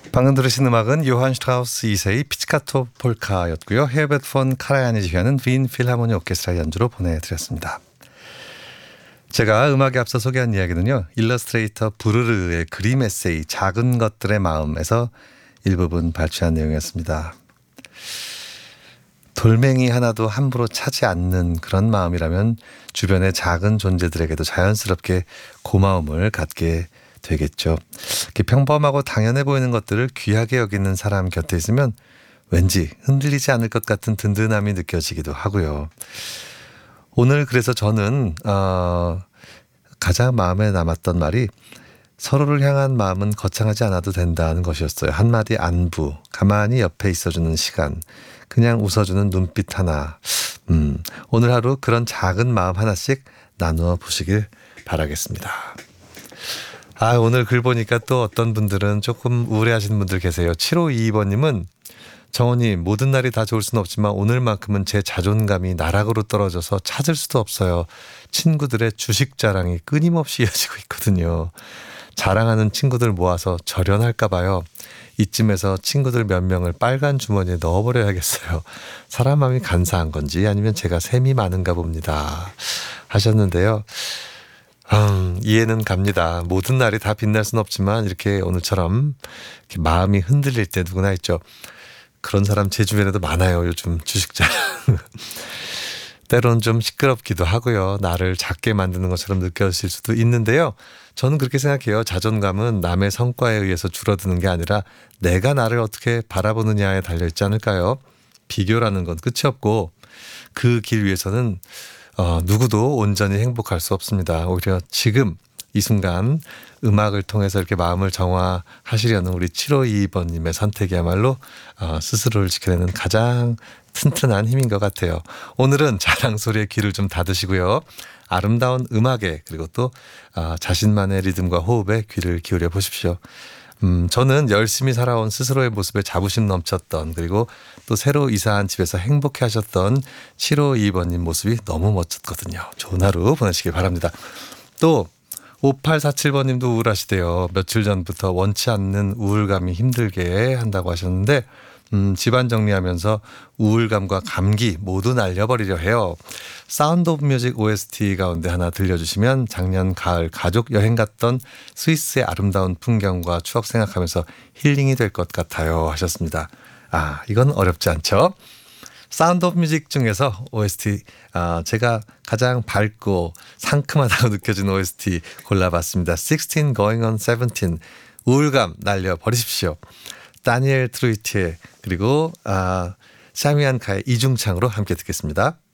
방금 들으신 음악은 요한 슈트라우스 2세의 피치카토 폴카였고요. 헤어벳 폰 카라얀이 지휘하는 빈 필하모니 오케스트라 연주로 보내드렸습니다. 제가 음악에 앞서 소개한 이야기는요. 일러스트레이터 부르르의 그림 에세이 작은 것들의 마음에서 일부분 발췌한 내용이었습니다. 돌멩이 하나도 함부로 차지 않는 그런 마음이라면 주변의 작은 존재들에게도 자연스럽게 고마움을 갖게 되겠죠. 이렇게 평범하고 당연해 보이는 것들을 귀하게 여기는 사람 곁에 있으면 왠지 흔들리지 않을 것 같은 든든함이 느껴지기도 하고요. 오늘 그래서 저는 가장 마음에 남았던 말이 서로를 향한 마음은 거창하지 않아도 된다는 것이었어요. 한마디 안부, 가만히 옆에 있어주는 시간, 그냥 웃어주는 눈빛 하나. 오늘 하루 그런 작은 마음 하나씩 나누어 보시길 바라겠습니다. 오늘 글 보니까 또 어떤 분들은 조금 우울해하시는 분들 계세요. 7522번님은 정원님, 모든 날이 다 좋을 수는 없지만 오늘만큼은 제 자존감이 나락으로 떨어져서 찾을 수도 없어요. 친구들의 주식 자랑이 끊임없이 이어지고 있거든요. 자랑하는 친구들 모아서 절연할까 봐요. 이쯤에서 친구들 몇 명을 빨간 주머니에 넣어버려야겠어요. 사람 마음이 간사한 건지 아니면 제가 셈이 많은가 봅니다. 하셨는데요. 이해는 갑니다. 모든 날이 다 빛날 수는 없지만 이렇게 오늘처럼 이렇게 마음이 흔들릴 때 누구나 있죠. 그런 사람 제 주변에도 많아요. 요즘 주식자랑. 때론 좀 시끄럽기도 하고요. 나를 작게 만드는 것처럼 느껴질 수도 있는데요. 저는 그렇게 생각해요. 자존감은 남의 성과에 의해서 줄어드는 게 아니라 내가 나를 어떻게 바라보느냐에 달려있지 않을까요? 비교라는 건 끝이 없고 그 길 위에서는 누구도 온전히 행복할 수 없습니다. 오히려 지금 이 순간 음악을 통해서 이렇게 마음을 정화하시려는 우리 7522번님의 선택이야말로 스스로를 지켜내는 가장 튼튼한 힘인 것 같아요. 오늘은 자랑 소리에 귀를 좀 닫으시고요. 아름다운 음악에 그리고 또 자신만의 리듬과 호흡에 귀를 기울여 보십시오. 저는 열심히 살아온 스스로의 모습에 자부심 넘쳤던 그리고 또 새로 이사한 집에서 행복해 하셨던 7522번님 모습이 너무 멋졌거든요. 좋은 하루 보내시길 바랍니다. 또 5847번님도 우울하시대요. 며칠 전부터 원치 않는 우울감이 힘들게 한다고 하셨는데 집안 정리하면서 우울감과 감기 모두 날려버리려 해요. 사운드 오브 뮤직 OST 가운데 하나 들려주시면 작년 가을 가족 여행 갔던 스위스의 아름다운 풍경과 추억 생각하면서 힐링이 될 것 같아요 하셨습니다. 이건 어렵지 않죠? 사운드 오브 뮤직 중에서 OST 제가 가장 밝고 상큼하다고 느껴진 OST 골라봤습니다. 16 going on 17 우울감 날려버리십시오. 다니엘 트루이티의 그리고 샤미안 카의 이중창으로 함께 듣겠습니다.